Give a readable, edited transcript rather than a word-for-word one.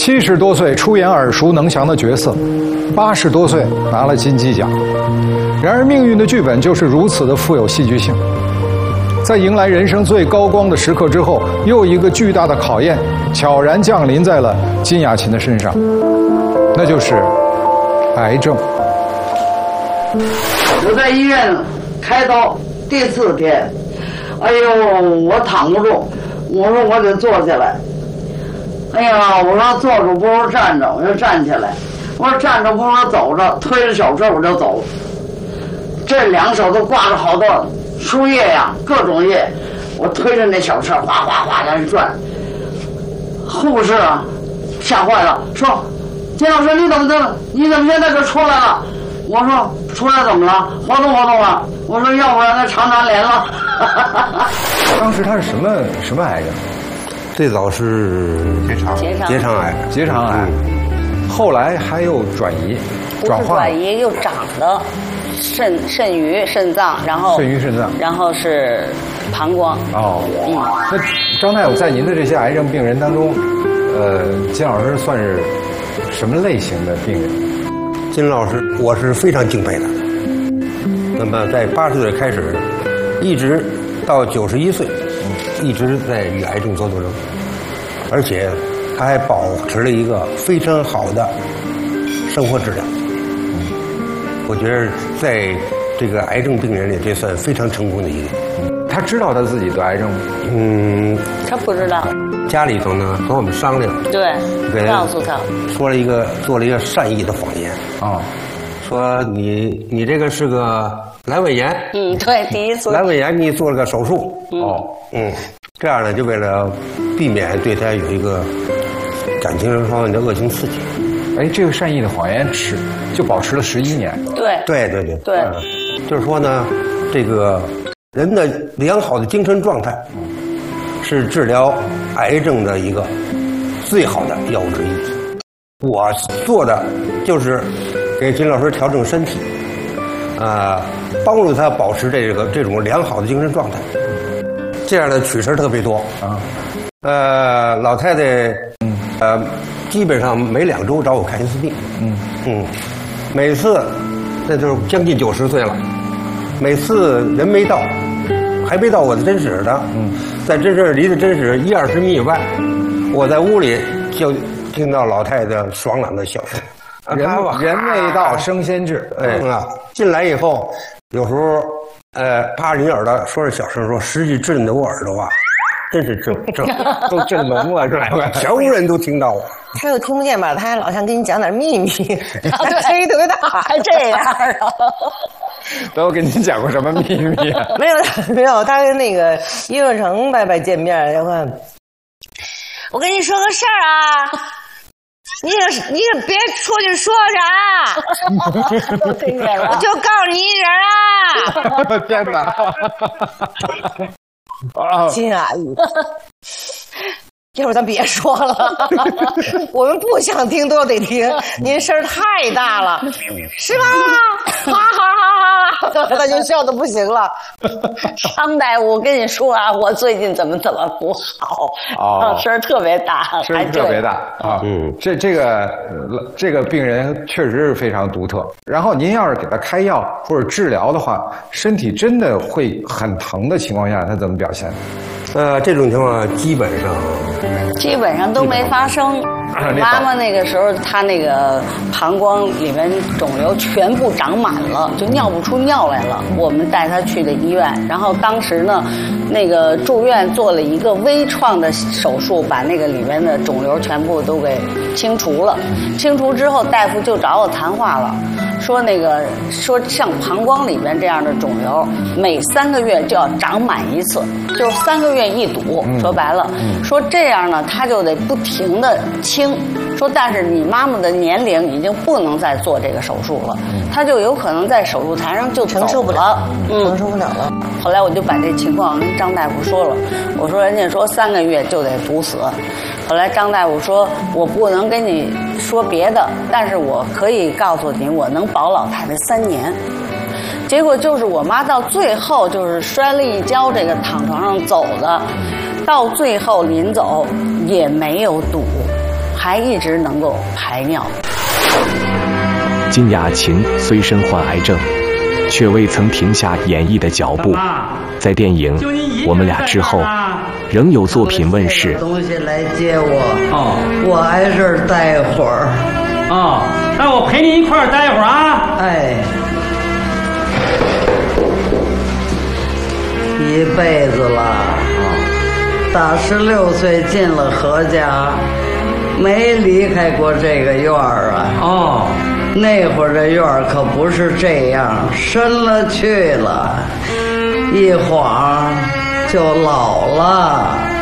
70多岁出演耳熟能详的角色，80多岁拿了金鸡奖。然而命运的剧本就是如此的富有戏剧性。在迎来人生最高光的时刻之后，又一个巨大的考验悄然降临在了金雅琴的身上，那就是癌症。 我在医院开刀第4天，哎呦，我躺不住，我说我得坐起来。哎呀，我说坐着不如站着，我就站起来。我说站着不如走着，推着小车我就走。这2手都挂着好多输液呀，各种液，我推着那小车哗哗哗在那转。护士啊，吓坏了，说：“金老师，你怎么现在就出来了？”我说：“出来怎么了？活动活动啊！”我说：“要不然他肠粘连了。” 当时他是什么癌症？ 最早是结肠癌， 结肠癌，后来还有转移，转化转移又长的肾盂肾脏，然后是膀胱。 哦，那张大夫在您的这些癌症病人当中，金老师算是什么类型的病人？ 金老师，我是非常敬佩的。那么在80岁开始，一直到91岁，一直在与癌症做斗争，而且他还保持了一个非常好的生活质量。我觉得在这个癌症病人里，这算非常成功的一点。 他知道他自己得癌症吗？ 他不知道。 家里头呢和我们商量， 对，告诉他， 做了一个善意的谎言啊，说你这个是个阑尾炎。 对，第一次阑尾炎你做了个手术。这样呢就为了避免对他有一个感情方面的恶性刺激。 哎，这个善意的谎言就保持了11年。 对，就是说呢，这个人的良好的精神状态是治疗癌症的一个最好的药物之一。我做的就是给金老师调整身体，帮助他保持这种良好的精神状态。这样的取事特别多啊。老太太基本上每2周找我看1次病。每次那就是将近90岁了，每次人没到，还没到我的诊室呢。在诊室离着诊室10-20米以外，我在屋里就听到老太太爽朗的笑声。 人未到，声先至。 进来以后，有时候趴着你耳朵说着小声说，实际震得我耳朵啊，真是都震聋了，是吧？全屋人都听到我。 他又听不见吧？他还老想跟你讲点秘密， 对， 声音特别大， 还这样啊？ 都给您讲过什么秘密啊？ 没有，他跟那个叶若成拜拜见面，然后我跟你说个事儿啊，你可别出去说啥， 都听见了， 我就告诉你一人啊！ 天哪！ 金阿姨，要不咱别说了，我们不想听都得听，您声太大了，是吧？哈哈哈哈！他就笑得不行了。 张大夫，我跟你说啊，我最近怎么不好，声特别大， 声特别大啊。这个病人确实是非常独特。然后您要是给他开药或者治疗的话，身体真的会很疼的情况下，他怎么表现？ 这种情况基本上都没发生。妈妈那个时候，她那个膀胱里面肿瘤全部长满了，就尿不出尿来了。我们带她去的医院，然后当时呢，那个住院做了一个微创的手术，把那个里面的肿瘤全部都给清除了。清除之后，大夫就找我谈话了。说像膀胱里边这样的肿瘤，每3个月就要长满一次，就是3个月一堵。说白了，说这样呢，他就得不停的清。说但是你妈妈的年龄已经不能再做这个手术了，他就有可能在手术台上就承受不了，承受不了了。 后来我就把这情况跟张大夫说了，我说人家说3个月就得堵死。后来张大夫说，我不能跟你说别的，但是我可以告诉你，我能保老太太3年。结果就是我妈到最后就是摔了一跤，这个躺床上走的，到最后临走也没有堵。 还一直能够排尿。 金雅琴虽身患癌症，却未曾停下演绎的脚步。在电影《我们俩》之后，仍有作品问世。 东西来接我，我还是待会儿。 那我陪你一块儿待会儿啊。 哎，一辈子了，打16岁进了何家，没离开过这个院儿啊。那会儿这院儿可不是这样，深了去了，一晃就老了。